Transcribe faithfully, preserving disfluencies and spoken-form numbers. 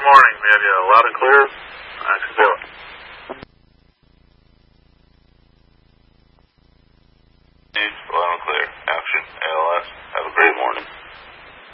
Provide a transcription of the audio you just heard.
Good morning. We have you loud and clear. Action zero. Loud and clear. Action. A L S. Have a great morning.